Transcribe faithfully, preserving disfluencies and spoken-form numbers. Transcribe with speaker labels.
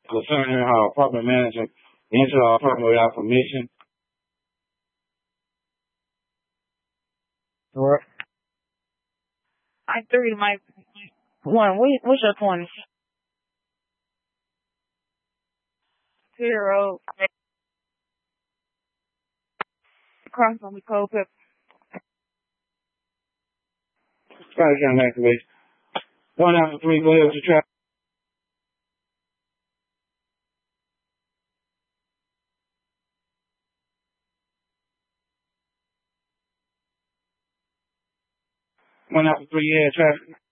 Speaker 1: concerning how apartment manager entered our apartment without permission.
Speaker 2: What?
Speaker 3: I three, my one. What, what's your twenty? Zero. Cross on the cold pepper.
Speaker 1: Scottish Young activation. One after three, go ahead with your trap. One after three, yeah, traffic.